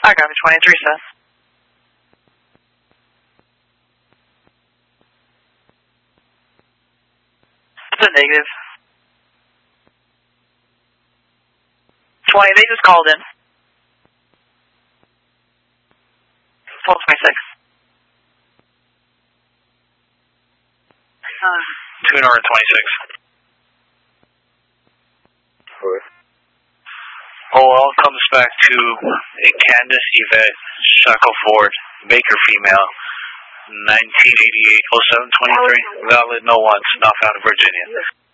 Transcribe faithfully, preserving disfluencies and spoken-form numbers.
I got it, twenty-three cents. It's a negative. twenty, they just called in. twelve twenty-six. Uh, two North twenty-six. O L comes back to a Candace Yvette Shackelford, Baker female, nineteen eighty-eight oh seven twenty-three, valid no ones, not found in Virginia.